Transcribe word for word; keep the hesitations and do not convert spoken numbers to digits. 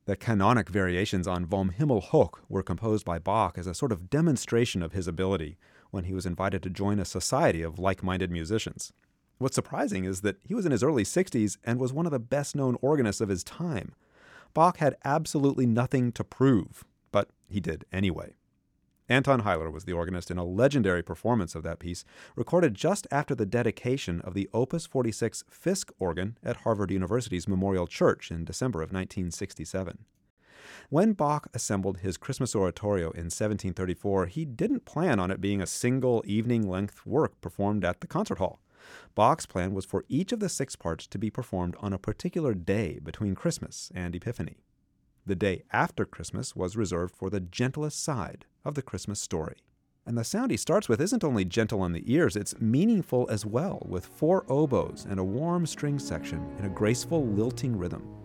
The canonic variations on Vom Himmel hoch were composed by Bach as a sort of demonstration of his ability when he was invited to join a society of like-minded musicians. What's surprising is that he was in his early sixties and was one of the best-known organists of his time. Bach had absolutely nothing to prove, but he did anyway. Anton Heiler was the organist in a legendary performance of that piece, recorded just after the dedication of the Opus forty-six Fisk organ at Harvard University's Memorial Church in December of nineteen sixty-seven. When Bach assembled his Christmas oratorio in seventeen thirty-four, he didn't plan on it being a single evening-length work performed at the concert hall. Bach's plan was for each of the six parts to be performed on a particular day between Christmas and Epiphany. The day after Christmas was reserved for the gentlest side of the Christmas story. And the sound he starts with isn't only gentle on the ears, it's meaningful as well, with four oboes and a warm string section in a graceful, lilting rhythm.